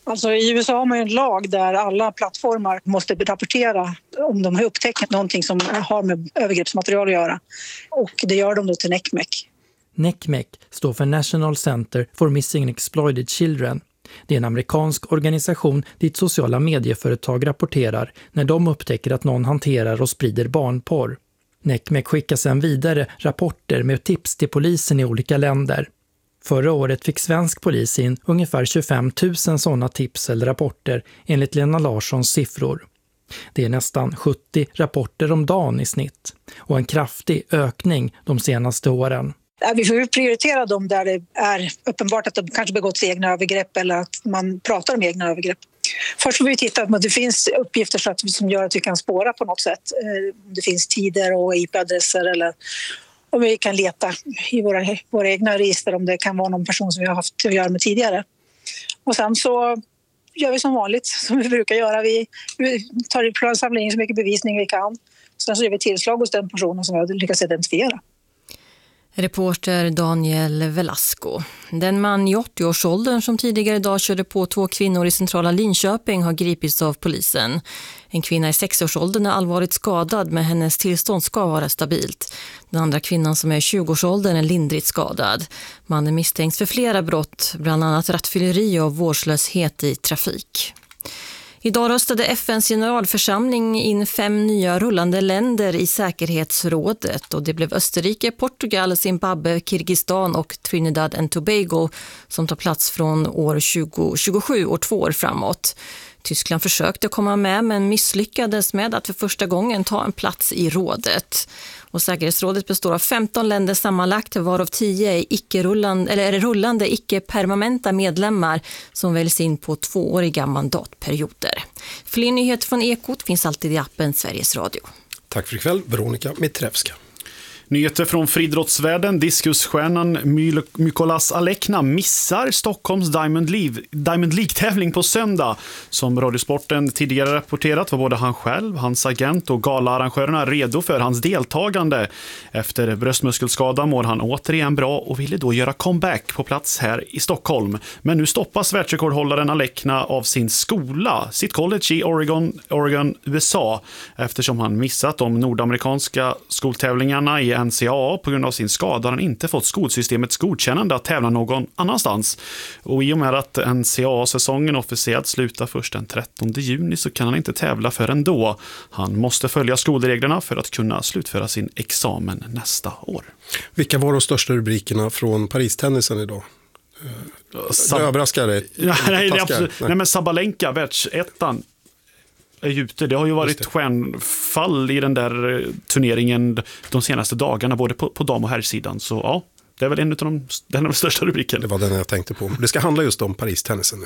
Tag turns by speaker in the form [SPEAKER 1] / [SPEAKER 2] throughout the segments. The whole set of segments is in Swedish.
[SPEAKER 1] Alltså i USA har man ju en lag där alla plattformar måste rapportera om de har upptäckt någonting som har med övergreppsmaterial att göra. Och det gör de då till NCMEC.
[SPEAKER 2] NCMEC står för National Center for Missing and Exploited Children. Det är en amerikansk organisation dit sociala medieföretag rapporterar när de upptäcker att någon hanterar och sprider barnporr. NCMEC skickar sedan vidare rapporter med tips till polisen i olika länder. Förra året fick svensk polis in ungefär 25 000 sådana tips eller rapporter enligt Lena Larssons siffror. Det är nästan 70 rapporter om dagen i snitt och en kraftig ökning de senaste åren.
[SPEAKER 1] Vi får prioritera dem där det är uppenbart att de kanske begått egna övergrepp eller att man pratar om egna övergrepp. Först får vi titta på att det finns uppgifter som gör att vi kan spåra på något sätt. Det finns tider och IP-adresser eller om vi kan leta i våra egna register om det kan vara någon person som vi har haft att göra med tidigare. Och sen så gör vi som vanligt som vi brukar göra. Vi tar samlar in så mycket bevisning vi kan. Sen så gör vi tillslag hos den personen som vi har lyckats identifiera.
[SPEAKER 3] Reporter Daniel Velasco. Den man i 80-årsåldern som tidigare idag körde på 2 kvinnor i centrala Linköping har gripits av polisen. En kvinna i 60-årsåldern är allvarligt skadad men hennes tillstånd ska vara stabilt. Den andra kvinnan som är i 20-årsåldern är lindrigt skadad. Mannen misstänks för flera brott, bland annat rattfylleri och vårdslöshet i trafik. Idag röstade FN:s generalförsamling in 5 nya rullande länder i säkerhetsrådet och det blev Österrike, Portugal, Zimbabwe, Kirgistan och Trinidad and Tobago som tar plats från år 2027 och 2 år framåt. Tyskland försökte komma med men misslyckades med att för första gången ta en plats i rådet. Och säkerhetsrådet består av 15 länder sammanlagt, varav 10 är rullande icke-permanenta medlemmar som väljs in på 2-åriga mandatperioder. Fler nyheter från Ekot finns alltid i appen Sveriges Radio.
[SPEAKER 4] Tack för ikväll, Veronica Mitrevska.
[SPEAKER 5] Nyheter från friidrottsvärlden. Diskusstjärnan Mykolas Alekna missar Stockholms Diamond League-tävling på söndag. Som Radiosporten tidigare rapporterat var både han själv, hans agent och galaarrangörerna redo för hans deltagande. Efter bröstmuskelskada mår han återigen bra och ville då göra comeback på plats här i Stockholm. Men nu stoppas världsrekordhållaren Alekna av sin skola, sitt college i Oregon, USA, eftersom han missat de nordamerikanska skoltävlingarna i NCAA på grund av sin skada har han inte fått skolsystemets godkännande att tävla någon annanstans. Och i och med att NCAA-säsongen officiellt slutar först den 13 juni så kan han inte tävla förrän då. Han måste följa skolreglerna för att kunna slutföra sin examen nästa år.
[SPEAKER 4] Vilka var de största rubrikerna från Paris-tennisen idag? Det överraskar dig?
[SPEAKER 5] Nej, men Sabalenka, världsettan, är ute. Det har ju varit stjärnfall i den där turneringen de senaste dagarna, både på dam- och herrsidan. Så ja, det är väl en av de största rubrikerna.
[SPEAKER 4] Det var den jag tänkte på. Det ska handla just om Paris-tennisen nu.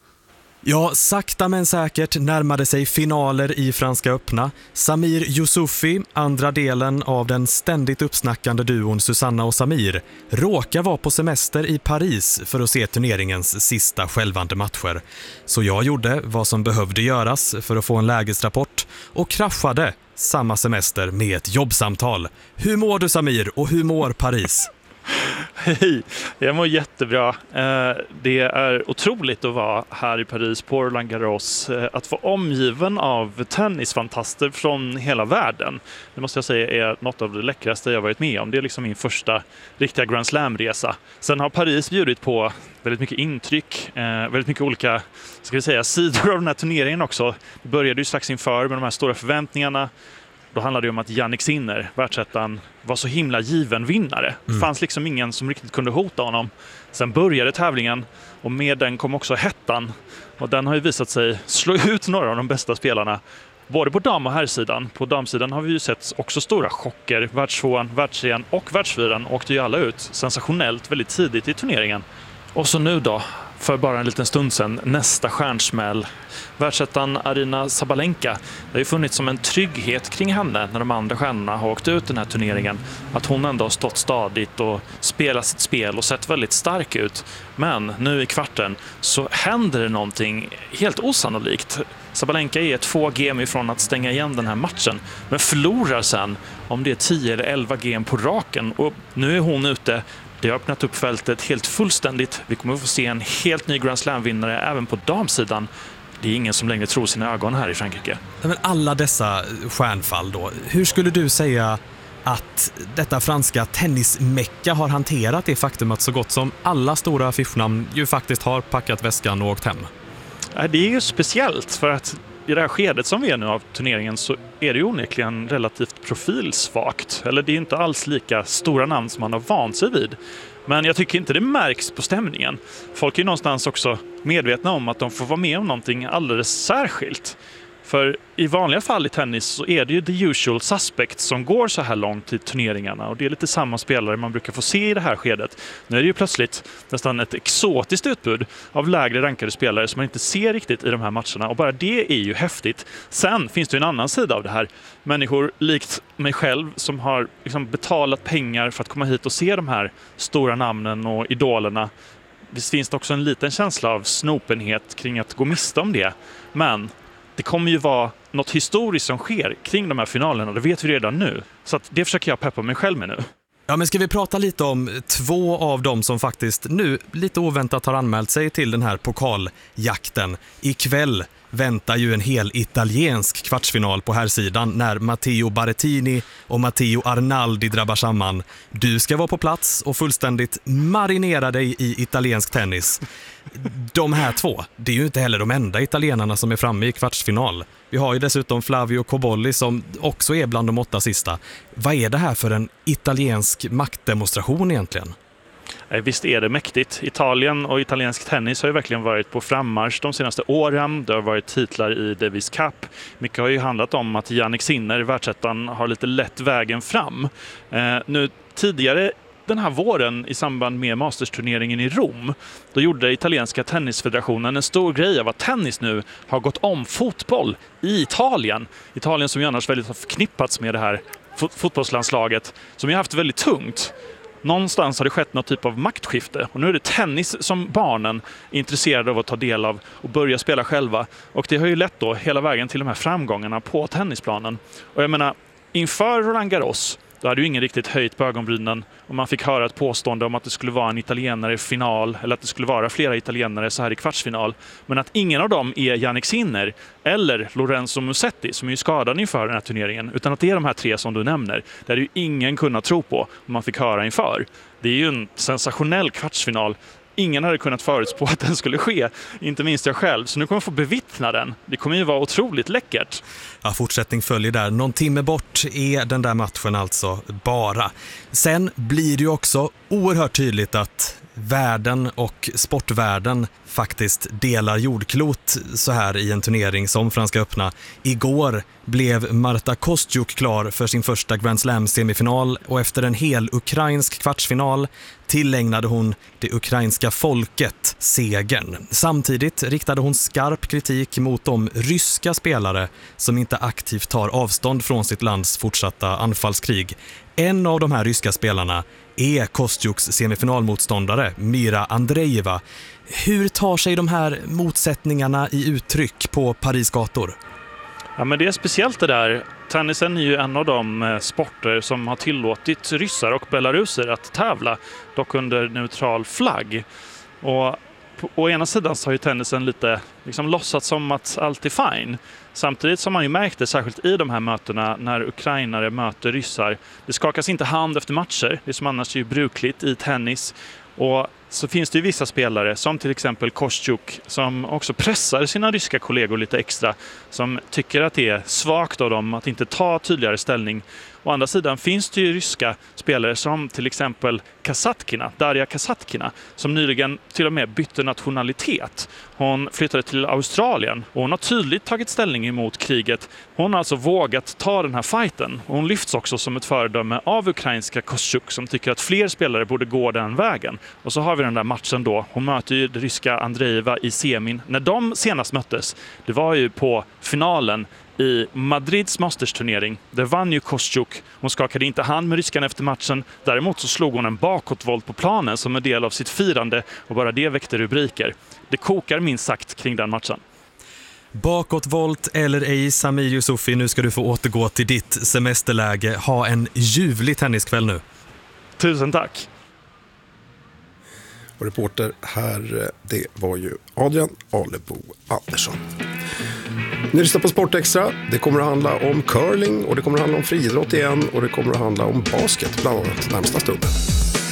[SPEAKER 6] Ja, sakta men säkert närmade sig finaler i Franska öppna. Samir Youssoufi, andra delen av den ständigt uppsnackande duon Susanna och Samir, råkar vara på semester i Paris för att se turneringens sista skälvande matcher. Så jag gjorde vad som behövde göras för att få en lägesrapport och kraschade samma semester med ett jobbsamtal. Hur mår du, Samir, och hur mår Paris?
[SPEAKER 7] Hej, jag mår jättebra. Det är otroligt att vara här i Paris på Roland Garros. Att få omgiven av tennisfantaster från hela världen. Det måste jag säga är något av det läckraste jag varit med om. Det är liksom min första riktiga Grand Slam-resa. Sen har Paris bjudit på väldigt mycket intryck, väldigt mycket olika sidor av den här turneringen också. Det började ju strax inför med de här stora förväntningarna. Då handlade det om att Jannik Sinner, världsettan, var så himla given vinnare. Det fanns liksom ingen som riktigt kunde hota honom. Sen började tävlingen och med den kom också hettan. Och den har ju visat sig slå ut några av de bästa spelarna. Både på dam- och herrsidan. På damsidan har vi ju sett också stora chocker. Världstvåan, världstrean och världsfyran åkte ju alla ut sensationellt väldigt tidigt i turneringen. Och så nu då, för bara en liten stund sedan, nästa stjärnsmäll. Världsettan Arina Sabalenka. Det har ju funnits som en trygghet kring henne när de andra stjärnorna har åkt ut den här turneringen. Att hon ändå har stått stadigt och spelat sitt spel och sett väldigt stark ut. Men nu i kvarten så händer det någonting helt osannolikt. Sabalenka är 2 game ifrån att stänga igen den här matchen, men förlorar sen om det är 10 eller 11 game på raken. Och nu är hon ute Det har öppnat upp fältet helt fullständigt. Vi kommer att få se en helt ny Grand Slam-vinnare även på damsidan. Det är ingen som längre tror sina ögon här i Frankrike.
[SPEAKER 6] Men alla dessa stjärnfall då, hur skulle du säga att detta franska tennismecka har hanterat det faktum att så gott som alla stora affischnamn ju faktiskt har packat väskan och åkt hem?
[SPEAKER 7] Det är ju speciellt för att i det här skedet som vi är nu av turneringen så är det ju onekligen relativt profilsvagt. Eller det är inte alls lika stora namn som man har vant sig vid. Men jag tycker inte det märks på stämningen. Folk är ju någonstans också medvetna om att de får vara med om någonting alldeles särskilt. För i vanliga fall i tennis så är det ju the usual suspects som går så här långt i turneringarna. Och det är lite samma spelare man brukar få se i det här skedet. Nu är det ju plötsligt nästan ett exotiskt utbud av lägre rankade spelare som man inte ser riktigt i de här matcherna. Och bara det är ju häftigt. Sen finns det ju en annan sida av det här. Människor likt mig själv som har liksom betalat pengar för att komma hit och se de här stora namnen och idolerna. Visst finns det också en liten känsla av snopenhet kring att gå miste om det. Men det kommer ju vara något historiskt som sker kring de här finalerna. Det vet vi redan nu. Så att det försöker jag peppa mig själv med nu.
[SPEAKER 6] Ja, men ska vi prata lite om två av dem som faktiskt nu lite oväntat har anmält sig till den här pokaljakten. Ikväll väntar ju en hel italiensk kvartsfinal på här sidan när Matteo Berrettini och Matteo Arnaldi drabbar samman. Du ska vara på plats och fullständigt marinera dig i italiensk tennis. De här två, det är ju inte heller de enda italienarna som är framme i kvartsfinal. Vi har ju dessutom Flavio Cobolli som också är bland de 8 sista. Vad är det här för en italiensk maktdemonstration egentligen?
[SPEAKER 7] Visst är det mäktigt. Italien och italiensk tennis har ju verkligen varit på frammarsch de senaste åren. Det har varit titlar i Davis Cup. Mycket har ju handlat om att Jannik Sinner, världsettan, har lite lätt vägen fram. Nu tidigare den här våren i samband med Masters-turneringen i Rom, då gjorde italienska tennisfederationen en stor grej av att tennis nu har gått om fotboll i Italien. Italien som ju annars väldigt har förknippats med det här fotbollslandslaget som ju har haft väldigt tungt. Någonstans har det skett något typ av maktskifte och nu är det tennis som barnen är intresserade av att ta del av och börja spela själva. Och det har ju lett då hela vägen till de här framgångarna på tennisplanen. Och jag menar, inför Roland Garros då hade ju ingen riktigt höjt på ögonbrynen och man fick höra ett påstående om att det skulle vara en italienare i final eller att det skulle vara flera italienare så här i kvartsfinal. Men att ingen av dem är Jannik Sinner eller Lorenzo Musetti som är ju skadade inför den här turneringen, utan att det är de här 3 som du nämner. Det hade ju ingen kunnat tro på om man fick höra inför. Det är ju en sensationell kvartsfinal. Ingen hade kunnat förutspå att den skulle ske, inte minst jag själv. Så nu kommer jag få bevittna den. Det kommer ju vara otroligt läckert.
[SPEAKER 6] Ja, fortsättning följer där. Någon timme bort är den där matchen alltså bara. Sen blir det ju också oerhört tydligt att världen och sportvärlden faktiskt delar jordklot så här i en turnering som Franska öppna. Igår blev Marta Kostyuk klar för sin första Grand Slam-semifinal och efter en hel ukrainsk kvartsfinal tillägnade hon det ukrainska folket segern. Samtidigt riktade hon skarp kritik mot de ryska spelare som inte aktivt tar avstånd från sitt lands fortsatta anfallskrig. En av de här ryska spelarna är Kostyuks semifinalmotståndare Mira Andreeva. Hur tar sig de här motsättningarna i uttryck på Paris gator?
[SPEAKER 7] Ja, men det är speciellt det där. Tennisen är ju en av de sporter som har tillåtit ryssar och belaruser att tävla, dock under neutral flagg. Och på ena sidan så har ju tennisen lite liksom låtsats som att allt är fine. Samtidigt som man ju märkte, särskilt i de här mötena när ukrainare möter ryssar, det skakas inte hand efter matcher, det som annars är ju brukligt i tennis. Och så finns det ju vissa spelare, som till exempel Kostyuk, som också pressar sina ryska kollegor lite extra, som tycker att det är svagt av dem att inte ta tydligare ställning. Å andra sidan finns det ju ryska spelare som till exempel Darja Kasatkina, som nyligen till och med bytte nationalitet. Hon flyttade till Australien och hon har tydligt tagit ställning emot kriget. Hon har alltså vågat ta den här fighten. Och hon lyfts också som ett föredöme av ukrainska Kostyuk som tycker att fler spelare borde gå den vägen. Och så har vi den där matchen då. Hon möter ju det ryska Andreeva i semin. När de senast möttes, det var ju på finalen i Madrids Masters-turnering. Där vann ju Kostyuk. Hon skakade inte hand med ryskan efter matchen. Däremot så slog hon en bakåtvolt på planen som en del av sitt firande och bara det väckte rubriker. Det kokar minst sagt kring den matchen.
[SPEAKER 6] Bakåtvolt eller ej, Samir Yousoufi, nu ska du få återgå till ditt semesterläge. Ha en ljuvlig tenniskväll nu.
[SPEAKER 7] Tusen tack.
[SPEAKER 4] Och reporter här, det var ju Adrian Alebo Andersson. Ni lyssnar på Sportextra. Det kommer att handla om curling och det kommer att handla om friidrott igen och det kommer att handla om basket bland annat närmsta stunden.